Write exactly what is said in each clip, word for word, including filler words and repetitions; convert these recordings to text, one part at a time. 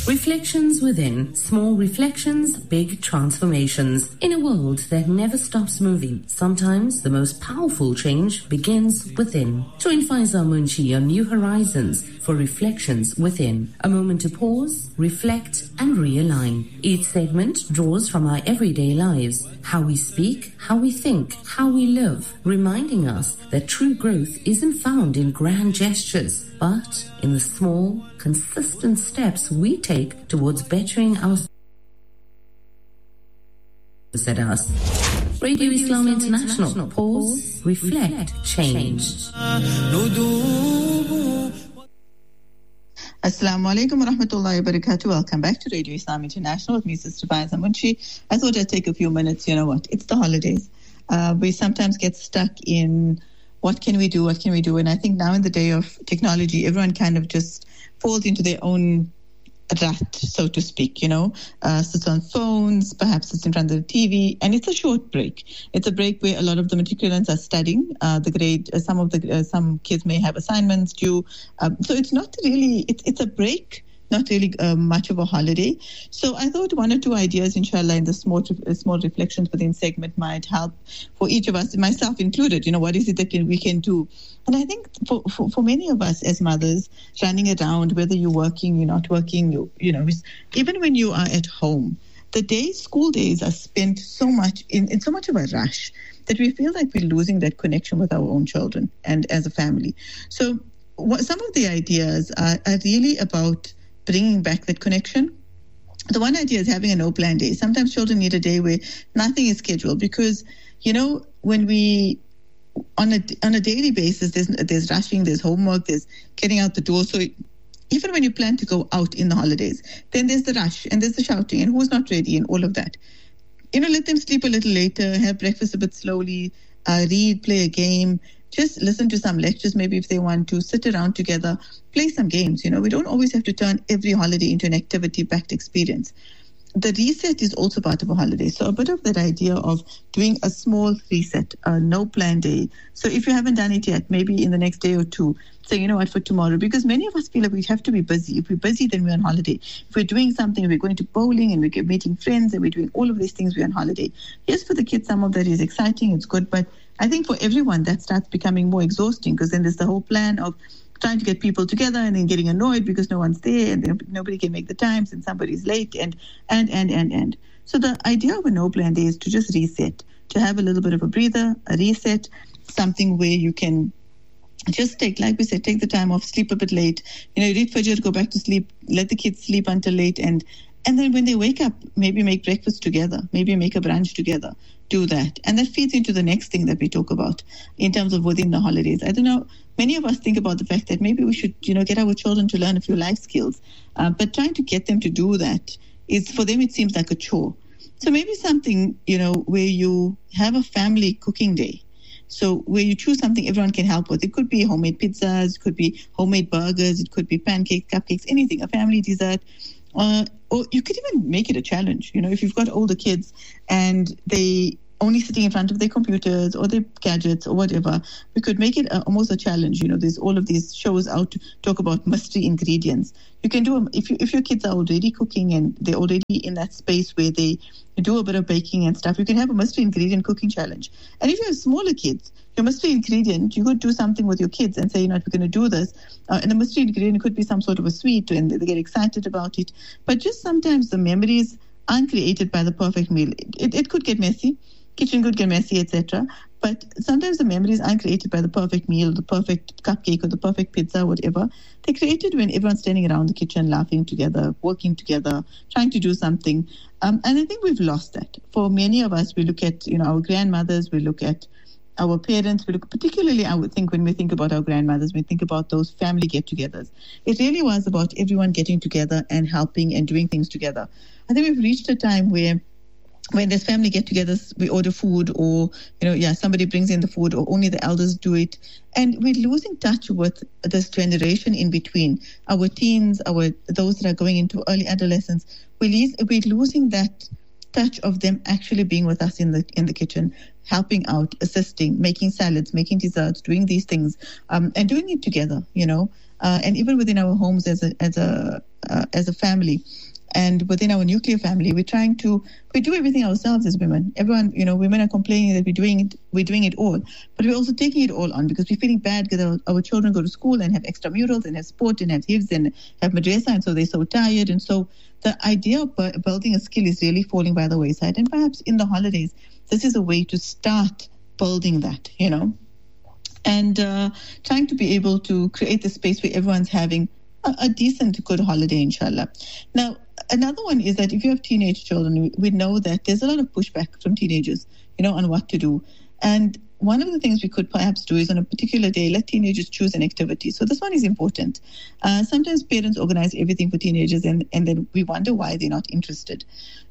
Reflections within. Small reflections, big transformations. In a world that never stops moving, sometimes the most powerful change begins within. Join Faiza Munshi on New Horizons for Reflections Within. A moment to pause, reflect and realign. Each segment draws from our everyday lives, how we speak, how we think, how we live, reminding us that true growth isn't found in grand gestures, but in the small, consistent steps we take towards bettering ourselves. At us. Radio Islam International. Pause, reflect, change. Assalamu alaikum wa rahmatullahi wa barakatuh. Welcome back to Radio Islam International with me, Sister Faiza Munshi. I thought I'd take a few minutes. You know what? It's the holidays. Uh, we sometimes get stuck in what can we do, what can we do? And I think now in the day of technology, everyone kind of just falls into their own rat, so to speak, you know, uh, sits on phones, perhaps sits in front of the T V, and it's a short break. It's a break where a lot of the matriculants are studying. Uh, the grade, uh, some of the uh, some kids may have assignments due, um, so it's not really. It's it's a break. Not really uh, much of a holiday. So I thought one or two ideas, inshallah, in the small uh, small reflections within segment might help for each of us, myself included. You know, what is it that can, we can do? And I think for, for, for many of us as mothers, running around, whether you're working, you're not working, you, you know, even when you are at home, the days, school days are spent so much in, in so much of a rush that we feel like we're losing that connection with our own children and as a family. So what, some of the ideas are, are really about bringing back that connection. The one idea is having a no-plan day. Sometimes children need a day where nothing is scheduled because, you know, when we, on a, on a daily basis, there's, there's rushing, there's homework, there's getting out the door. So even when you plan to go out in the holidays, then there's the rush and there's the shouting and who's not ready and all of that. You know, let them sleep a little later, have breakfast a bit slowly, uh, read, play a game, just listen to some lectures, maybe if they want to, sit around together, play some games. You know, we don't always have to turn every holiday into an activity-backed experience. The reset is also part of a holiday. So a bit of that idea of doing a small reset, a no-plan day. So if you haven't done it yet, maybe in the next day or two, say, you know what, for tomorrow, because many of us feel like we have to be busy. If we're busy, then we're on holiday. If we're doing something, we're going to bowling and we're meeting friends and we're doing all of these things, we're on holiday. Yes, for the kids, some of that is exciting, it's good, but I think for everyone that starts becoming more exhausting because then there's the whole plan of trying to get people together and then getting annoyed because no one's there and nobody can make the times and somebody's late and, and, and, and, and. So the idea of a no-plan day is to just reset, to have a little bit of a breather, a reset, something where you can just take, like we said, take the time off, sleep a bit late, you know, read Fajr, go back to sleep, let the kids sleep until late and And then when they wake up, maybe make breakfast together, maybe make a brunch together, do that. And that feeds into the next thing that we talk about in terms of within the holidays. I don't know, many of us think about the fact that maybe we should, you know, get our children to learn a few life skills. Uh, but trying to get them to do that is, for them, it seems like a chore. So maybe something, you know, where you have a family cooking day. So where you choose something everyone can help with. It could be homemade pizzas, it could be homemade burgers, it could be pancakes, cupcakes, anything, a family dessert. Uh, or you could even make it a challenge. You know, if you've got older kids and they only sitting in front of their computers or their gadgets or whatever, we could make it a, almost a challenge. You know, there's all of these shows out to talk about mystery ingredients. You can do them if you if your kids are already cooking and they're already in that space where they do a bit of baking and stuff. You can have a mystery ingredient cooking challenge. And if you have smaller kids, your mystery ingredient, you could do something with your kids and say, you know, we're going to do this. Uh, and the mystery ingredient could be some sort of a sweet and they get excited about it. But just sometimes the memories aren't created by the perfect meal. It, it could get messy. Kitchen could get messy, et cetera. But sometimes the memories aren't created by the perfect meal, the perfect cupcake or the perfect pizza, whatever. They're created when everyone's standing around the kitchen, laughing together, working together, trying to do something. Um, and I think we've lost that. For many of us, we look at, you know, our grandmothers, we look at our parents, we look, particularly I would think when we think about our grandmothers, we think about those family get-togethers. It really was about everyone getting together and helping and doing things together. I think we've reached a time where when there's family get-togethers, we order food or, you know, yeah, somebody brings in the food or only the elders do it. And we're losing touch with this generation in between. Our teens, our those that are going into early adolescence, we're, we're losing that touch of them actually being with us in the in the kitchen, helping out, assisting, making salads, making desserts, doing these things, um, and doing it together, you know. Uh, and even within our homes as a as a uh, as a family. And within our nuclear family, we're trying to, we do everything ourselves as women. Everyone, you know, women are complaining that we're doing it, we're doing it all. But we're also taking it all on because we're feeling bad because our, our children go to school and have extramurals and have sport and have hifz and have madrasa, and so they're so tired. And so the idea of building a skill is really falling by the wayside. And perhaps in the holidays, this is a way to start building that, you know, and uh, trying to be able to create the space where everyone's having a, a decent, good holiday, inshallah. Now, another one is that if you have teenage children, we, we know that there's a lot of pushback from teenagers, you know, on what to do. And one of the things we could perhaps do is on a particular day, let teenagers choose an activity. So this one is important. Uh, sometimes parents organize everything for teenagers and, and then we wonder why they're not interested.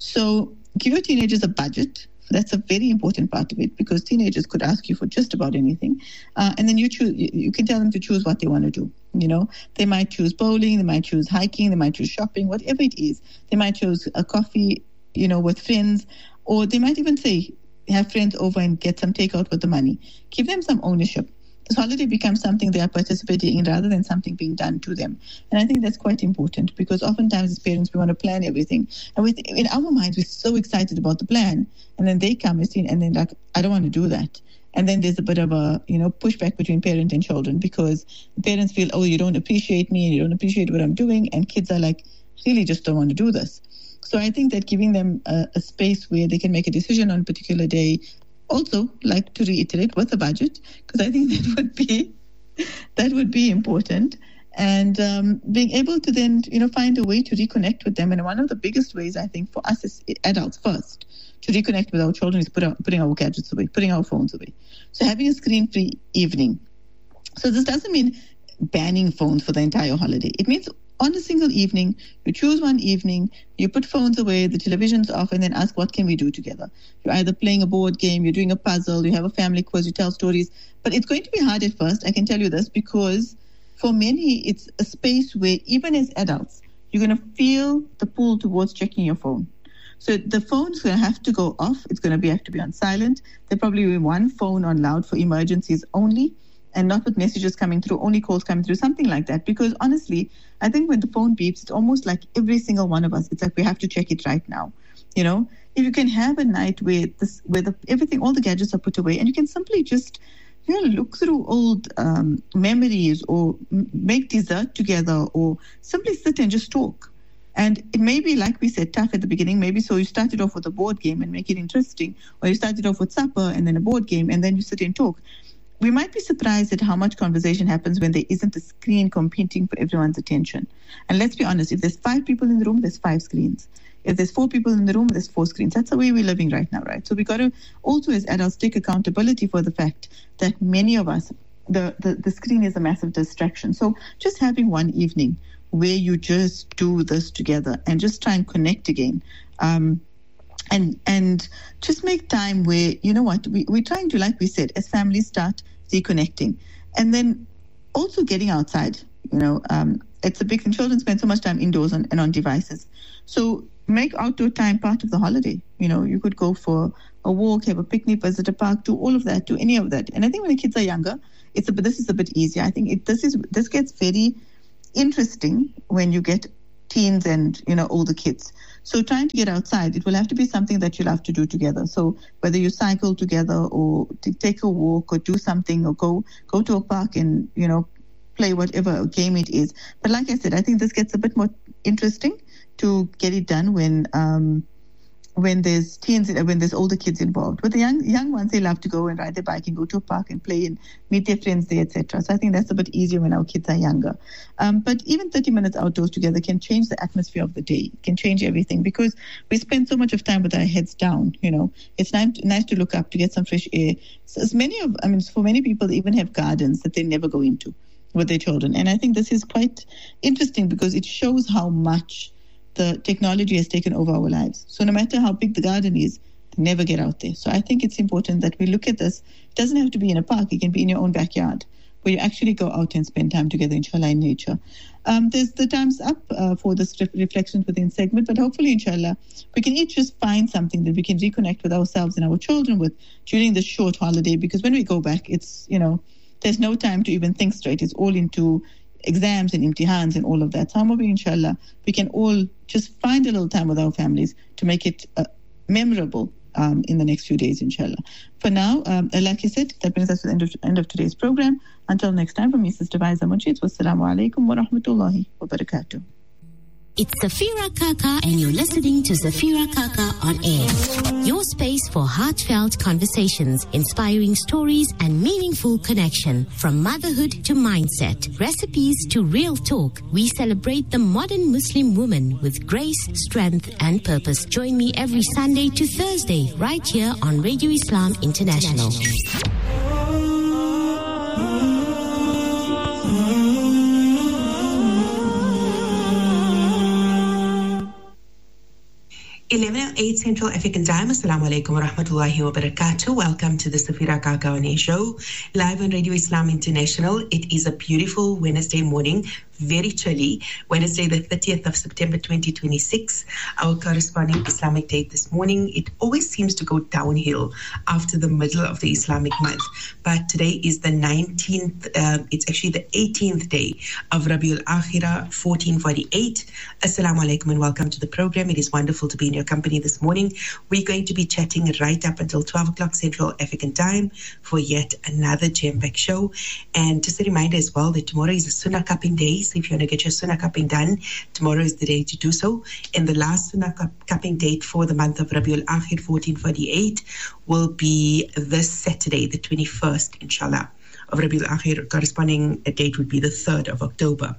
So give your teenagers a budget. That's a very important part of it because teenagers could ask you for just about anything. Uh, and then you choose. You, you can tell them to choose what they want to do. You know, they might choose bowling, they might choose hiking, they might choose shopping, whatever it is. They might choose a coffee, you know, with friends, or they might even say, have friends over and get some takeout with the money. Give them some ownership. This holiday becomes something they are participating in rather than something being done to them. And I think that's quite important because oftentimes as parents, we want to plan everything. And with, in our minds, we're so excited about the plan. And then they come and then like, I don't want to do that. And then there's a bit of a, you know, pushback between parent and children because parents feel, oh, you don't appreciate me and you don't appreciate what I'm doing. And kids are like, really just don't want to do this. So I think that giving them a, a space where they can make a decision on a particular day, also like to reiterate with a budget, because I think that would be that would be important. And um, being able to then, you know, find a way to reconnect with them. And one of the biggest ways, I think, for us as adults first, to reconnect with our children is put our, putting our gadgets away, putting our phones away. So having a screen-free evening. So this doesn't mean banning phones for the entire holiday. It means on a single evening, you choose one evening, you put phones away, the television's off, and then ask, what can we do together? You're either playing a board game, you're doing a puzzle, you have a family quiz, you tell stories. But it's going to be hard at first, I can tell you this, because for many, it's a space where even as adults, you're going to feel the pull towards checking your phone. So the phone's going to have to go off. It's going to be have to be on silent. There'll probably be one phone on loud for emergencies only, and not with messages coming through, only calls coming through, something like that. Because honestly, I think when the phone beeps, it's almost like every single one of us, it's like we have to check it right now. You know, if you can have a night where this, where the, everything, all the gadgets are put away, and you can simply just, you know, look through old um, memories or m- make dessert together or simply sit and just talk. And it may be, like we said, tough at the beginning. Maybe so you started off with a board game and make it interesting, or you started off with supper and then a board game and then you sit and talk. We might be surprised at how much conversation happens when there isn't a screen competing for everyone's attention. And let's be honest, if there's five people in the room, there's five screens. If there's four people in the room, there's four screens. That's the way we're living right now, right? So we got to also, as adults, take accountability for the fact that many of us, the, the, the screen is a massive distraction. So just having one evening where you just do this together and just try and connect again. Um, and and just make time where, you know what, we, we're trying to, like we said, as families start reconnecting. And then also getting outside, you know, um, it's a big thing. Children spend so much time indoors on, and on devices. So make outdoor time part of the holiday. You know, you could go for a walk, have a picnic, visit a park, do all of that, do any of that. And I think when the kids are younger, it's a bit, this is a bit easier. I think it, this is this gets very interesting when you get teens and, you know, older kids. So trying to get outside, it will have to be something that you'll have to do together. So whether you cycle together or to take a walk or do something or go go to a park and, you know, play whatever game it is. But like I said, I think this gets a bit more interesting to get it done when um, when there's teens, when there's older kids involved. With the young young ones, they love to go and ride their bike and go to a park and play and meet their friends there, et cetera. So I think that's a bit easier when our kids are younger. Um, but even thirty minutes outdoors together can change the atmosphere of the day, can change everything, because we spend so much of time with our heads down. You know, it's nice nice to look up to get some fresh air. So as many of, I mean, for many people, they even have gardens that they never go into with their children. And I think this is quite interesting because it shows how much the technology has taken over our lives. So no matter how big the garden is, they never get out there. So I think it's important that we look at this. It doesn't have to be in a park. It can be in your own backyard where you actually go out and spend time together, inshallah, in nature. Um, there's the time's up uh, for this re- reflections within segment, but hopefully, inshallah, we can each just find something that we can reconnect with ourselves and our children with during this short holiday, because when we go back, it's, you know, there's no time to even think straight. It's all into exams and imtihans and all of that. So, maybe inshallah, we can all just find a little time with our families to make it uh, memorable um, in the next few days, inshallah. For now, um, like I said, that brings us to the end of, end of today's program. Until next time, from me, Sister Faiza Munshi, wassalamu alaikum wa rahmatullahi wa barakatuh. It's Safira Kaka, and you're listening to Safira Kaka on air. Your space for heartfelt conversations, inspiring stories, and meaningful connection. From motherhood to mindset, recipes to real talk, we celebrate the modern Muslim woman with grace, strength, and purpose. Join me every Sunday to Thursday, right here on Radio Islam International. eleven oh eight Central African Time. Assalamu alaikum wa rahmatullahi wa barakatuh. Welcome to the Safira Kaka on Air show, live on Radio Islam International. It is a beautiful Wednesday morning, very chilly. Wednesday, the thirtieth of September, twenty twenty-six. Our corresponding Islamic date this morning. It always seems to go downhill after the middle of the Islamic month. But today is the nineteenth, uh, it's actually the eighteenth day of Rabiul Akhirah, fourteen forty-eight. Assalamu alaikum and welcome to the program. It is wonderful to be in your company this morning. We're going to be chatting right up until twelve o'clock Central African Time for yet another jam-packed show. And just a reminder as well that tomorrow is a Sunnah cupping day. So if you want to get your Sunnah cupping done, tomorrow is the day to do so. And the last Sunnah cupping date for the month of Rabiul Akhir fourteen forty-eight will be this Saturday, the twenty-first, inshallah, of Rabiul Akhir. Corresponding date would be the third of October.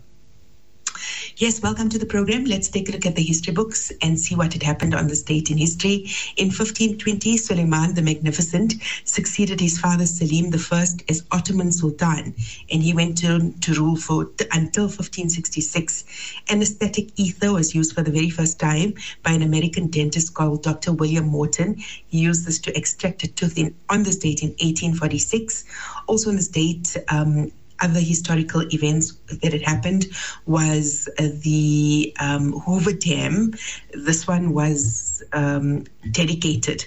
Yes, welcome to the program. Let's take a look at the history books and see what had happened on this date in history. In fifteen twenty, Suleiman the Magnificent succeeded his father Selim the First as Ottoman Sultan, and he went to, to rule for until fifteen sixty-six. Anesthetic ether was used for the very first time by an American dentist called Doctor William Morton. He used this to extract a tooth in, on this date in eighteen forty-six. Also on this date, um, other historical events that had happened was uh, the um, Hoover Dam. This one was um, dedicated.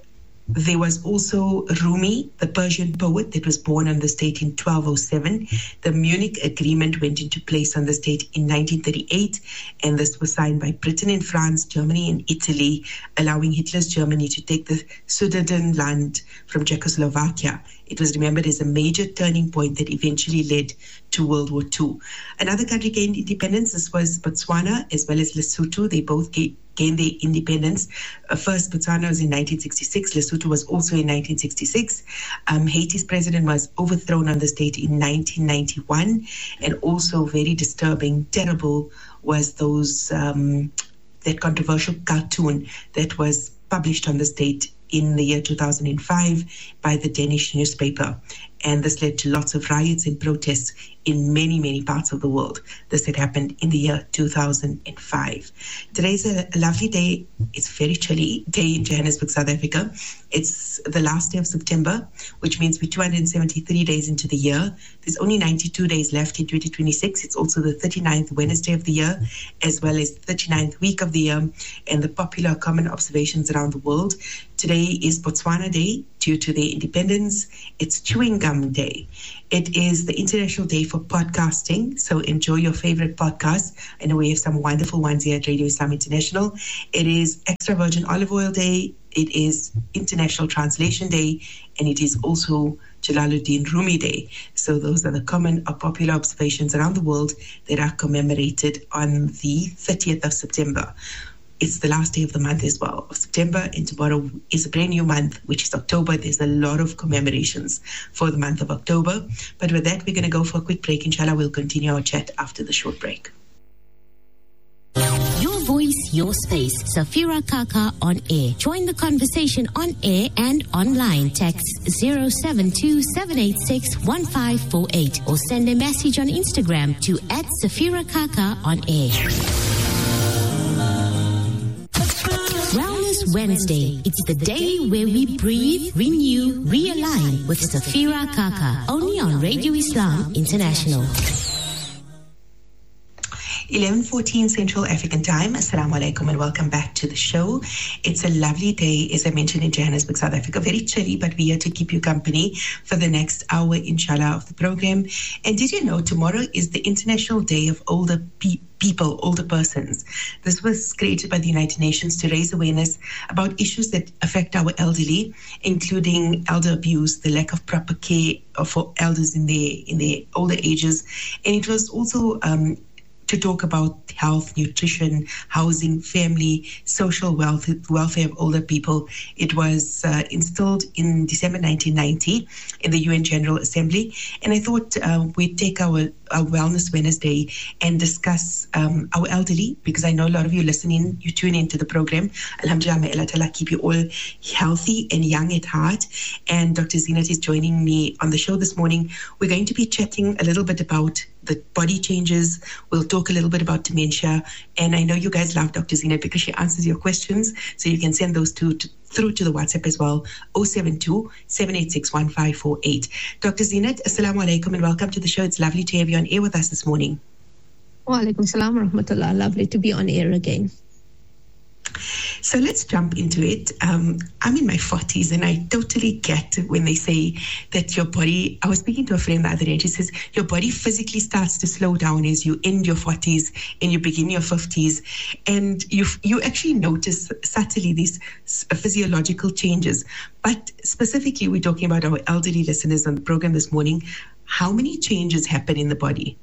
There was also Rumi, the Persian poet that was born on this date in twelve oh seven. The Munich Agreement went into place on this date in nineteen thirty-eight, and this was signed by Britain and France, Germany and Italy, allowing Hitler's Germany to take the Sudetenland from Czechoslovakia. It was remembered as a major turning point that eventually led to World War Two. Another country gained independence. This was Botswana as well as Lesotho. They both gained gained their independence. Uh, first, Botswana was in nineteen sixty-six. Lesotho was also in nineteen sixty-six. Um, Haiti's president was overthrown on this date in nineteen ninety-one. And also very disturbing, terrible, was those um, that controversial cartoon that was published on this date in the year two thousand five by the Danish newspaper. And this led to lots of riots and protests in many, many parts of the world. This had happened in the year two thousand five. Today's a lovely day. It's a very chilly day in Johannesburg, South Africa. It's the last day of September, which means we're two hundred seventy-three days into the year. There's only ninety-two days left in twenty twenty-six. It's also the thirty-ninth Wednesday of the year, as well as the thirty-ninth week of the year, and the popular common observations around the world. Today is Botswana Day due to their independence. It's Chewing Gum Day. It is the International Day for Podcasting, so enjoy your favorite podcasts. I know we have some wonderful ones here at Radio Islam International. It is Extra Virgin Olive Oil Day. It is International Translation Day, and it is also Jalaluddin Rumi Day. So those are the common or popular observations around the world that are commemorated on the thirtieth of September. It's the last day of the month as well, of September, and tomorrow is a brand new month, which is October. There's a lot of commemorations for the month of October. But with that, we're going to go for a quick break. Inshallah, we'll continue our chat after the short break. Your voice, your space. Safira Kaka on air. Join the conversation on air and online. Text zero seven two, seven eight six, one five four eight or send a message on Instagram to at Safira Kaka on air. Wellness Wednesday. It's the day where we breathe, renew, realign with Safira Kaka. Only on Radio Islam International. eleven fourteen Central African Time. Assalamu alaikum and welcome back to the show. It's a lovely day, as I mentioned, in Johannesburg, South Africa. Very chilly, but we're here to keep you company for the next hour, inshallah, of the program. And did you know tomorrow is the International Day of Older People? People, older persons. This was created by the United Nations to raise awareness about issues that affect our elderly, including elder abuse, the lack of proper care for elders in their in their older ages, and it was also um, to talk about health, nutrition, housing, family, social wealth, welfare of older people. It was uh, installed in December nineteen ninety in the U N General Assembly. And I thought uh, we'd take our, our Wellness Wednesday and discuss um, our elderly, because I know a lot of you listening, you tune into the program. Alhamdulillah, may Allah Ta'ala keep you all healthy and young at heart. And Doctor Zeenat is joining me on the show this morning. We're going to be chatting a little bit about the body changes. We'll talk a little bit about dementia. And I know you guys love Doctor Zeenat because she answers your questions. So you can send those two to, through to the WhatsApp as well, zero seven two, seven eight six, one five four eight. Doctor Zeenat, assalamu alaikum and welcome to the show. It's lovely to have you on air with us this morning. Wa alaikum salam wa rahmatullah. Lovely to be on air again. So let's jump into it. Um, I'm in my forties and I totally get when they say that your body, I was speaking to a friend the other day, she says your body physically starts to slow down as you end your forties and you begin your fifties. And you you actually notice subtly these physiological changes. But specifically, we're talking about our elderly listeners on the program this morning. How many changes happen in the body?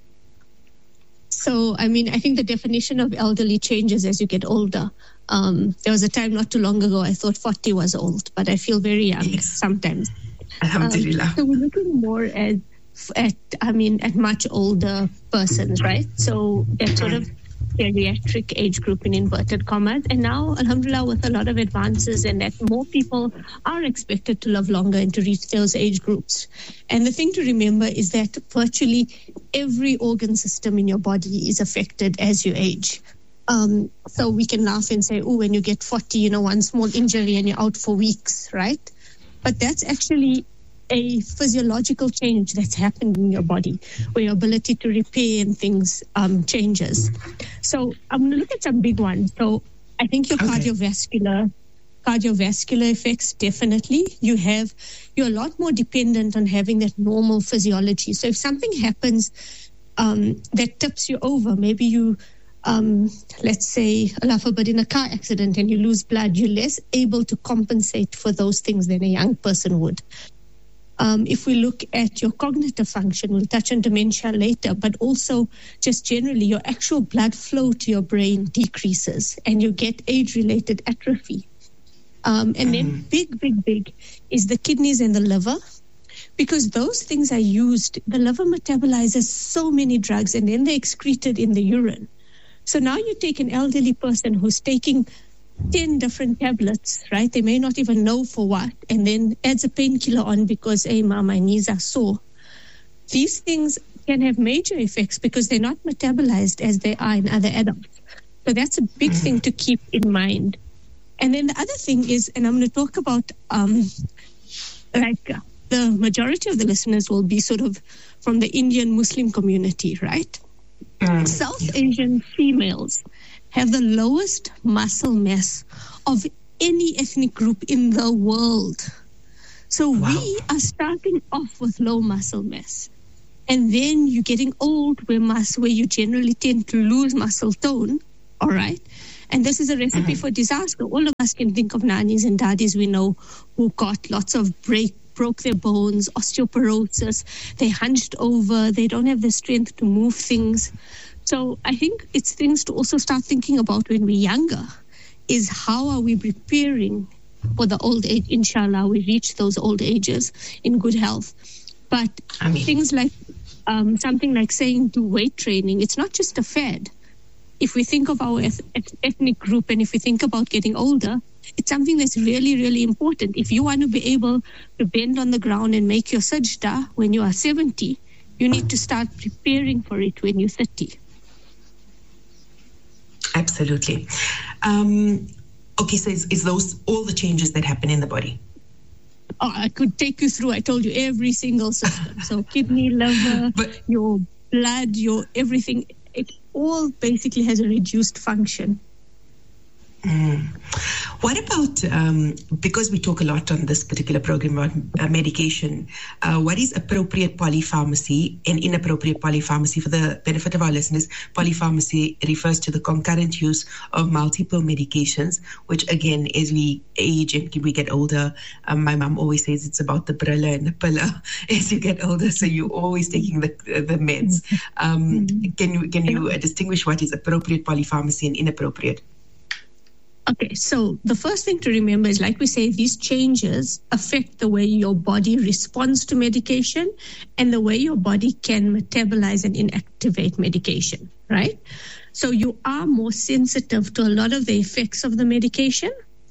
So, I mean, I think the definition of elderly changes as you get older. Um, there was a time not too long ago I thought forty was old, but I feel very young yes. sometimes. Alhamdulillah. Um, so we're looking more at, at, I mean, at much older persons, right? So that sort of geriatric age group in inverted commas. And now, alhamdulillah, with a lot of advances and that more people are expected to live longer and to reach those age groups. And the thing to remember is that virtually every organ system in your body is affected as you age. Um, so we can laugh and say, oh, when you get forty, you know, one small injury and you're out for weeks, right? But that's actually a physiological change that's happened in your body, where your ability to repair and things um, changes. So I'm going to look at some big ones. So I think your okay. cardiovascular cardiovascular effects, definitely. You have, you're a lot more dependent on having that normal physiology. So if something happens um, that tips you over, maybe you Um, let's say, Allah forbid, in a car accident and you lose blood, you're less able to compensate for those things than a young person would. Um, if we look at your cognitive function, we'll touch on dementia later, but also just generally your actual blood flow to your brain decreases and you get age-related atrophy. Um, and then big, big, big is the kidneys and the liver. Because those things are used, the liver metabolizes so many drugs and then they're excreted in the urine. So now you take an elderly person who's taking ten different tablets, right? They may not even know for what, and then adds a painkiller on because, hey, ma, my knees are sore. These things can have major effects because they're not metabolized as they are in other adults. So that's a big thing to keep in mind. And then the other thing is, and I'm going to talk about, um, like, uh, the majority of the listeners will be sort of from the Indian Muslim community, right? Mm. South Asian females have the lowest muscle mass of any ethnic group in the world. So wow. we are starting off with low muscle mass. And then you're getting old where, mus- where you generally tend to lose muscle tone, all right? And this is a recipe mm. for disaster. All of us can think of nannies and daddies we know who got lots of break broke their bones, osteoporosis, they hunched over, they don't have the strength to move things. So I think it's things to also start thinking about when we're younger, is how are we preparing for the old age, inshallah, we reach those old ages in good health. But I mean, things like um, something like saying do weight training, it's not just a fad. If we think of our eth- ethnic group and if we think about getting older, it's something that's really, really important. If you want to be able to bend on the ground and make your sajda when you are seventy, you need to start preparing for it when you're thirty. Absolutely. Um, okay, so it's, it's those all the changes that happen in the body. Oh, I could take you through. I told you every single system. So kidney, liver, but, your blood, your everything. it all basically has a reduced function. Mm. What about, um, because we talk a lot on this particular program about uh, medication, uh, what is appropriate polypharmacy and inappropriate polypharmacy? For the benefit of our listeners, polypharmacy refers to the concurrent use of multiple medications, which again, as we age and we get older, um, my mom always says it's about the brilla and the pilla as you get older, so you're always taking the the meds. Um, can you, can you uh, distinguish what is appropriate polypharmacy and inappropriate? Okay, so the first thing to remember is, like we say, these changes affect the way your body responds to medication and the way your body can metabolize and inactivate medication, right? So you are more sensitive to a lot of the effects of the medication.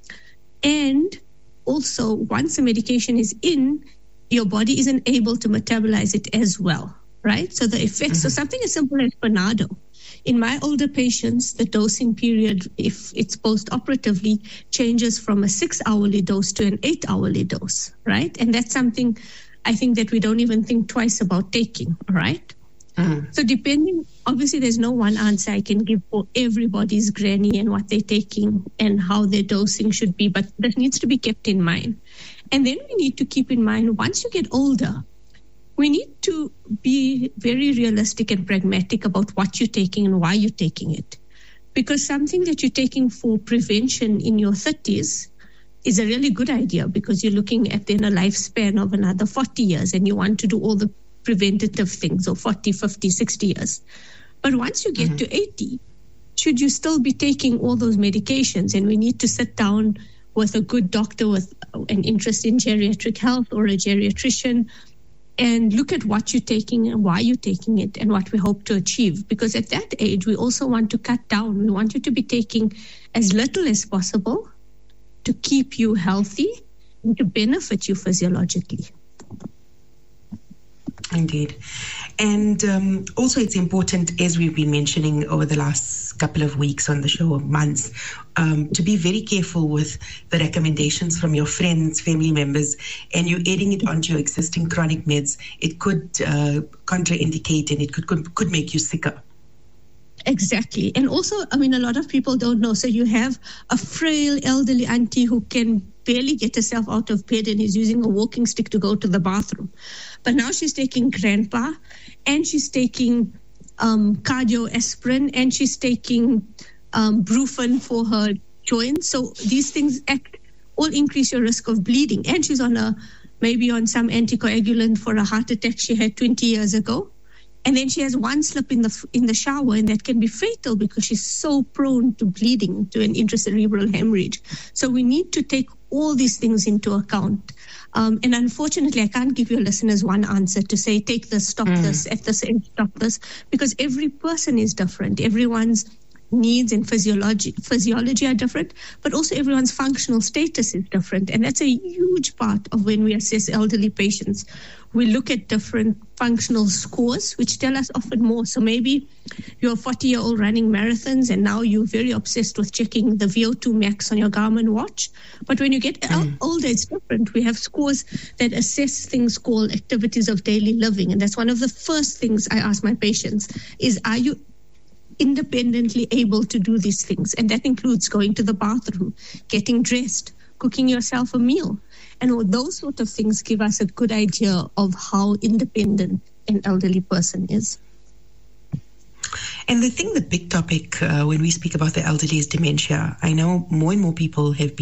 And also, once the medication is in, your body isn't able to metabolize it as well, right? So the effects, mm-hmm. so something as simple as Panado. In my older patients, the dosing period, if it's post-operatively, changes from a six-hourly dose to an eight-hourly dose, right? And that's something I think that we don't even think twice about taking, right? Mm-hmm. So depending, obviously there's no one answer I can give for everybody's granny and what they're taking and how their dosing should be, but that needs to be kept in mind. And then we need to keep in mind, once you get older, we need to be very realistic and pragmatic about what you're taking and why you're taking it. Because something that you're taking for prevention in your thirties is a really good idea, because you're looking at then a lifespan of another forty years and you want to do all the preventative things, or forty, fifty, sixty years. But once you get mm-hmm. to eighty, should you still be taking all those medications? And we need to sit down with a good doctor with an interest in geriatric health or a geriatrician and look at what you're taking and why you're taking it and what we hope to achieve. Because at that age, we also want to cut down. We want you to be taking as little as possible to keep you healthy and to benefit you physiologically. Indeed. And um, also it's important, as we've been mentioning over the last couple of weeks on the show, or months, um, to be very careful with the recommendations from your friends, family members, and you adding it onto your existing chronic meds. It could uh, contraindicate and it could, could could make you sicker. Exactly. And also, I mean, a lot of people don't know. So you have a frail elderly auntie who can barely get herself out of bed and is using a walking stick to go to the bathroom. But now she's taking grandpa, and she's taking um, cardio aspirin, and she's taking um, Brufen for her joints. So these things act, all increase your risk of bleeding. And she's on a maybe on some anticoagulant for a heart attack she had twenty years ago. And then she has one slip in the in the shower, and that can be fatal because she's so prone to bleeding, to an intracerebral hemorrhage. So we need to take all these things into account. Um, and unfortunately, I can't give your listeners one answer to say, take this, stop mm. this, at this, and stop this, because every person is different. Everyone's needs and physiology physiology are different, but also everyone's functional status is different. And that's a huge part of when we assess elderly patients. We look at different functional scores, which tell us often more. So maybe you're a forty-year-old running marathons, and now you're very obsessed with checking the V O two max on your Garmin watch. But when you get mm. older, it's different. We have scores that assess things called activities of daily living. And that's one of the first things I ask my patients is, are you independently able to do these things? And that includes going to the bathroom, getting dressed, cooking yourself a meal. And all those sort of things give us a good idea of how independent an elderly person is. And the thing, the big topic uh, when we speak about the elderly is dementia. I know more and more people have been